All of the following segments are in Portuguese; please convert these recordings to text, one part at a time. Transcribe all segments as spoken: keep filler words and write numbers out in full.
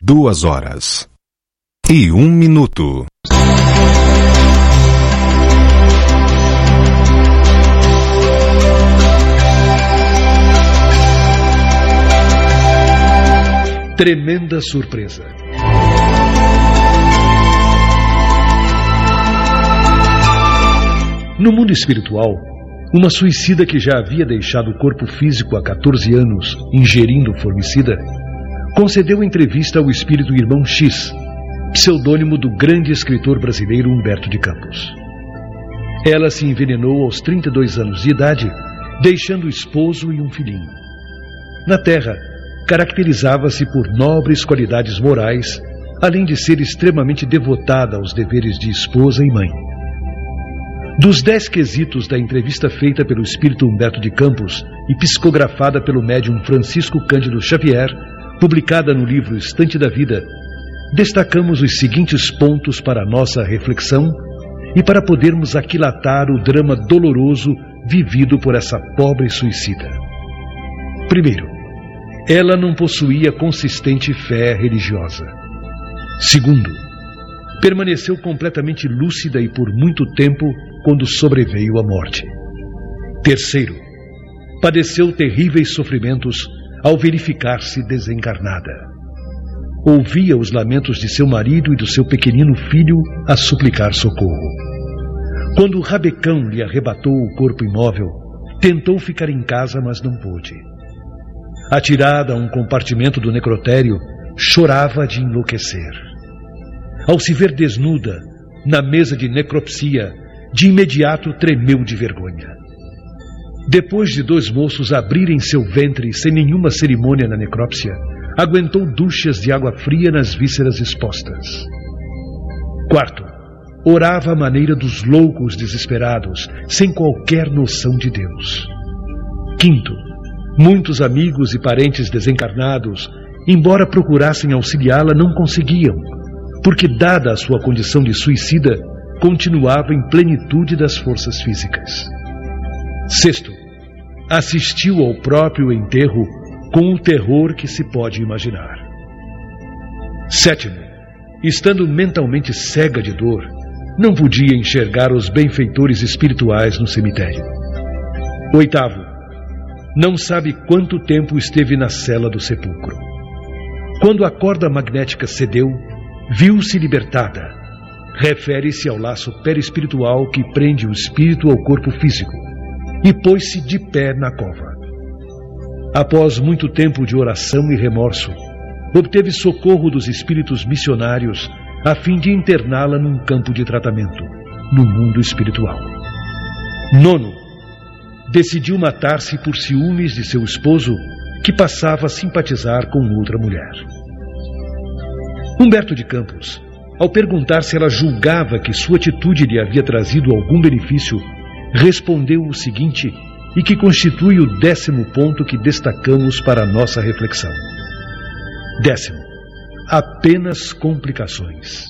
Duas horas e um minuto. Tremenda surpresa. No mundo espiritual, uma suicida que já havia deixado o corpo físico há quatorze anos, ingerindo formicida, concedeu entrevista ao espírito Irmão X, pseudônimo do grande escritor brasileiro Humberto de Campos. Ela se envenenou aos trinta e dois anos de idade, deixando o esposo e um filhinho. Na Terra, caracterizava-se por nobres qualidades morais, além de ser extremamente devotada aos deveres de esposa e mãe. Dos dez quesitos da entrevista feita pelo espírito Humberto de Campos e psicografada pelo médium Francisco Cândido Xavier, publicada no livro Estante da Vida, destacamos os seguintes pontos para a nossa reflexão e para podermos aquilatar o drama doloroso vivido por essa pobre suicida. Primeiro, ela não possuía consistente fé religiosa. Segundo, permaneceu completamente lúcida e por muito tempo quando sobreveio a morte. Terceiro, padeceu terríveis sofrimentos ao verificar-se desencarnada. Ouvia os lamentos de seu marido e do seu pequenino filho a suplicar socorro. Quando o rabecão lhe arrebatou o corpo imóvel, tentou ficar em casa, mas não pôde. Atirada a um compartimento do necrotério, chorava de enlouquecer. Ao se ver desnuda, na mesa de necropsia, de imediato tremeu de vergonha. Depois de dois moços abrirem seu ventre sem nenhuma cerimônia na necrópsia, aguentou duchas de água fria nas vísceras expostas. Quarto, orava à maneira dos loucos desesperados, sem qualquer noção de Deus. Quinto, muitos amigos e parentes desencarnados, embora procurassem auxiliá-la, não conseguiam, porque, dada a sua condição de suicida, continuava em plenitude das forças físicas. Sexto, assistiu ao próprio enterro com o terror que se pode imaginar. Sétimo, estando mentalmente cega de dor, não podia enxergar os benfeitores espirituais no cemitério. Oitavo, não sabe quanto tempo esteve na cela do sepulcro. Quando a corda magnética cedeu, viu-se libertada. Refere-se ao laço perispiritual que prende o espírito ao corpo físico, e pôs-se de pé na cova. Após muito tempo de oração e remorso, obteve socorro dos espíritos missionários a fim de interná-la num campo de tratamento, no mundo espiritual. Nono, decidiu matar-se por ciúmes de seu esposo, que passava a simpatizar com outra mulher. Humberto de Campos, ao perguntar se ela julgava que sua atitude lhe havia trazido algum benefício, respondeu o seguinte, e que constitui o décimo ponto que destacamos para a nossa reflexão. Décimo, apenas complicações.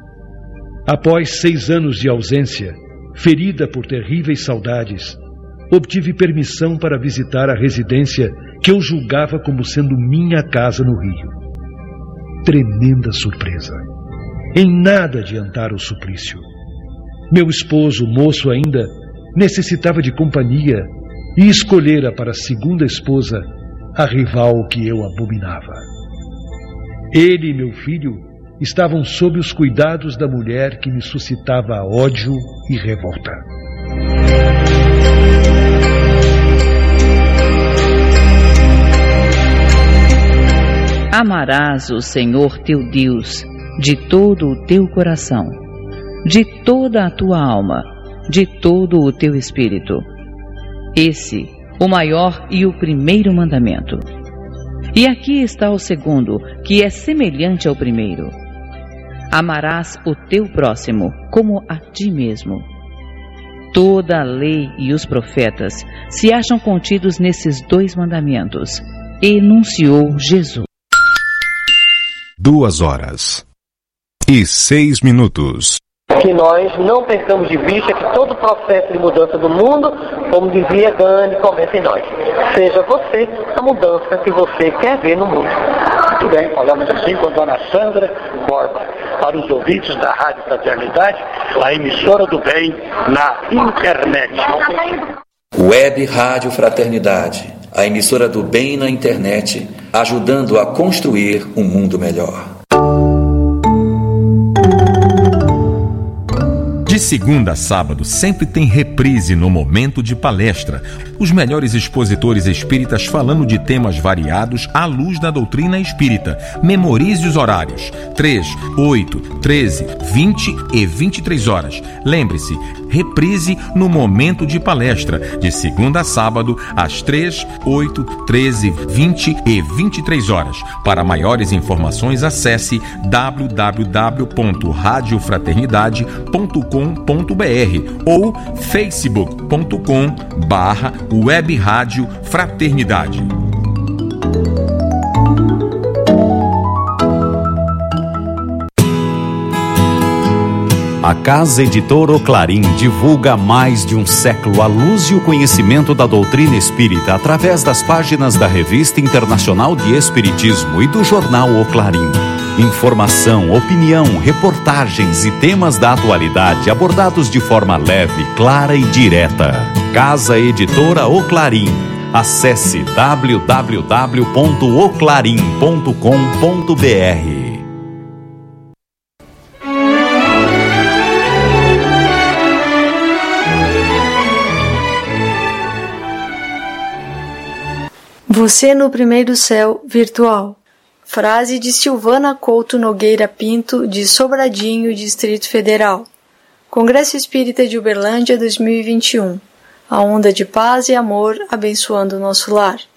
Após seis anos de ausência, ferida por terríveis saudades, obtive permissão para visitar a residência que eu julgava como sendo minha casa no Rio. Tremenda surpresa. Em nada adiantara o suplício. Meu esposo, moço ainda, necessitava de companhia e escolhera para segunda esposa a rival que eu abominava. Ele e meu filho estavam sob os cuidados da mulher que me suscitava ódio e revolta. Amarás o Senhor teu Deus de todo o teu coração, de toda a tua alma, de todo o teu espírito. Esse, o maior e o primeiro mandamento. E aqui está o segundo, que é semelhante ao primeiro. Amarás o teu próximo como a ti mesmo. Toda a lei e os profetas se acham contidos nesses dois mandamentos, enunciou Jesus. Duas horas e seis minutos. Que nós não percamos de vista que todo o processo de mudança do mundo, como dizia Gandhi, começa em nós. Seja você a mudança que você quer ver no mundo. Muito bem, falamos assim com a dona Sandra Borba. Para os ouvintes da Rádio Fraternidade, a emissora do bem na internet. Web Rádio Fraternidade, a emissora do bem na internet, ajudando a construir um mundo melhor. De segunda a sábado, sempre tem reprise no momento de palestra. Os melhores expositores espíritas falando de temas variados à luz da doutrina espírita. Memorize os horários: três, oito, treze, vinte e vinte e três horas. Lembre-se, reprise no momento de palestra, de segunda a sábado, às três, oito, treze, vinte e vinte e três horas. Para maiores informações, acesse w w w ponto rádio fraternidade ponto com ponto b r ou facebook ponto com barra web rádio fraternidade. A Casa Editora O Clarim divulga há mais de um século a luz e o conhecimento da doutrina espírita através das páginas da Revista Internacional de Espiritismo e do jornal O Clarim. Informação, opinião, reportagens e temas da atualidade abordados de forma leve, clara e direta. Casa Editora O Clarim. Acesse w w w ponto o clarim ponto com ponto b r. Você no primeiro céu virtual. Frase de Silvana Couto Nogueira Pinto, de Sobradinho, Distrito Federal. Congresso Espírita de Uberlândia dois mil e vinte e um. A onda de paz e amor abençoando o nosso lar.